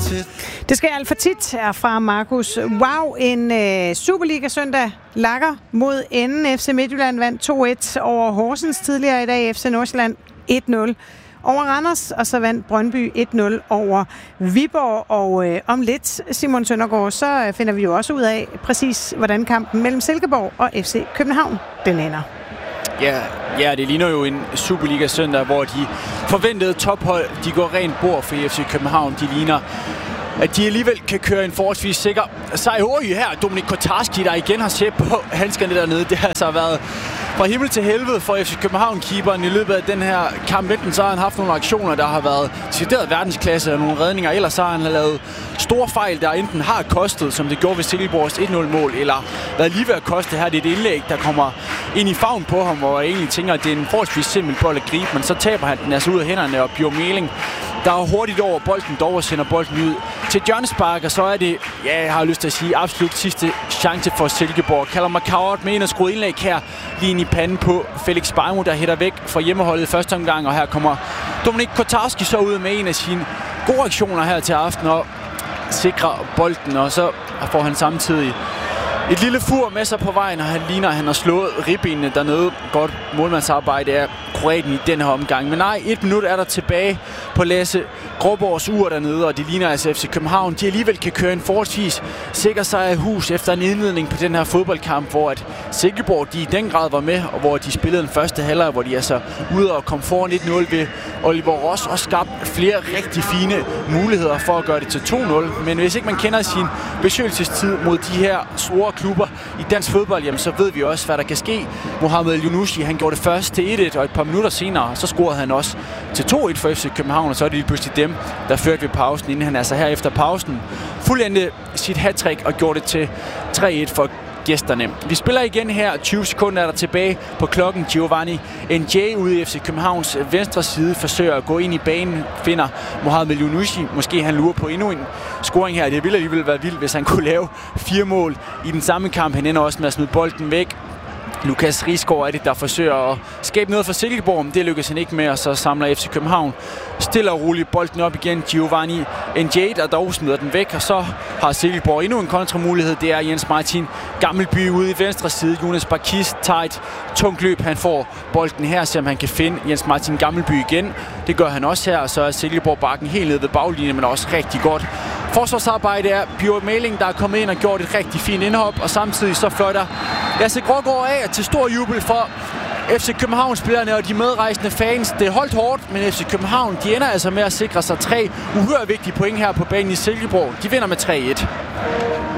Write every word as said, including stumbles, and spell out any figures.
Det skal alt for tit her fra Markus. Wow, en øh, Superliga-søndag lakker mod enden. F C Midtjylland vandt to et over Horsens tidligere i dag. F C Nordsjælland et nul over Randers, og så vandt Brøndby et nul over Viborg. Og øh, om lidt, Simon Søndergaard, så finder vi jo også ud af præcis, hvordan kampen mellem Silkeborg og F C København den ender. Ja, ja, det ligner jo en Superliga-søndag, hvor de forventede tophold, de går rent bord for F C København. De ligner, at de alligevel kan køre en forholdsvis sikker sejr her. Dominik Kotarski, der igen har set på handskerne dernede. Det har altså været fra himmel til helvede for F C København-keeperen i løbet af den her kamp. Enten så har han haft nogle aktioner, der har været decideret verdensklasse og nogle redninger. Ellers så har han lavet store fejl, der enten har kostet, som det gjorde ved Silkeborgs et nul-mål, eller været lige ved at koste her. Det er et indlæg, der kommer ind i favn på ham, hvor jeg egentlig tænker, at det er en forholdsvis simpel bold at gribe, men så taber han den altså ud af hænderne, og Bjørn Meling, der er hurtigt over bolden, dog og sender bolden ud til hjørnespark, og så er det, ja, jeg har lyst til at sige, absolut sidste chance for Silkeborg. Callum McCowart med en og skruet indlæg her, lige ind i panden på Felix Beijmo, der hætter væk fra hjemmeholdet i første omgang, og her kommer Dominik Kotarski så ud med en af sine gode aktioner her til aften, og sikrer bolden, og så får han samtidig et lille fur med sig på vejen, og han ligner, at han har slået ribbenene dernede. Godt målmandsarbejde af kroaten i den her omgang. Men nej, et minut er der tilbage på Lasse Gråborgs ur dernede, og det ligner altså F C København. De alligevel kan køre en forholdsvis sikker sejr i hus efter en indledning på den her fodboldkamp, hvor at Silkeborg, de i den grad var med, og hvor de spillede den første halvleg, hvor de altså ude og kom foran et nul ved Oliver Ross og skabt flere rigtig fine muligheder for at gøre det til to nul. Men hvis ikke man kender sin besøgelsestid mod de her store klubber i dansk fodbold, jamen så ved vi også, hvad der kan ske. Mohamed El-Yunushi, han gjorde det først til et et, og et par minutter senere, så scorede han også til to et for F C København, og så er det lige pludselig dem, der førte ved pausen, inden han altså her efter pausen fuldendte sit hattrick og gjorde det til tre et for gæsterne. Vi spiller igen her. tyve sekunder er der tilbage på klokken. Giovanni N J ude i F C Københavns venstre side forsøger at gå ind i banen, finder Mohamed El-Yunushi. Måske han lurer på endnu en scoring her. Det ville alligevel være vildt, hvis han kunne lave fire mål i den samme kamp. Han ender også med at smide bolden væk. Lukas Risgaard er det, der forsøger at skabe noget for Silkeborg, men det lykkes han ikke med, og så samler F C København stille og roligt bolden op igen. Giovanni N J, der dog smider den væk, og så har Silkeborg endnu en kontramulighed. Det er Jens Martin Gammelby ude i venstre side. Jonas Bakis tager et tungt løb. Han får bolden her, så han kan finde Jens Martin Gammelby igen. Det gør han også her, og så er Silkeborg bakken helt nede ved baglinjen, men også rigtig godt forsvarsarbejde er Bjørn Meling, der er kommet ind og gjort et rigtig fint indhop, og samtidig så fløjter Lasse Grågaard af til stor jubel for F C København-spillerne og de medrejsende fans. Det er holdt hårdt, men F C København, de ender altså med at sikre sig tre uhyre vigtige point her på banen i Silkeborg. De vinder med tre et.